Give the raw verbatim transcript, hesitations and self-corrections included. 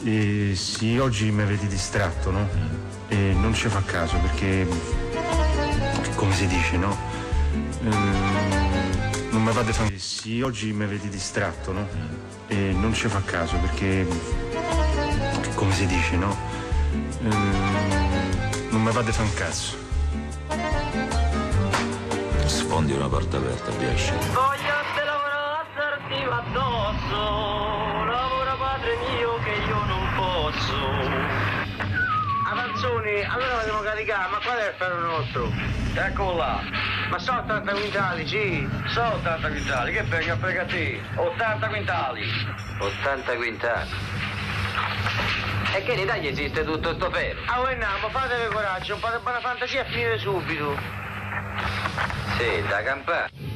Eh, sì, oggi mi avete distratto, no? E non ci fa caso perché, come si dice, no? Ehm, non mi fate fare. Sì, oggi mi avete distratto, no? E non ci fa caso perché, come si dice, no? Ehm, non mi fate fare un cazzo. Sfondi una porta aperta, riesci. Voglio te lavorare a starti addosso, lavora padre mio che io non posso. Avanzoni, allora la devo caricare, ma qual è il ferro nostro? Eccolo là. Ma sono ottanta quintali, sì. Sono ottanta quintali, che venga a frega te. ottanta quintali. ottanta quintali. E che in Italia esiste tutto sto ferro? Ah, voi andiamo, fatevi coraggio, un po' di buona fantasia e finire subito. Sì, da campare.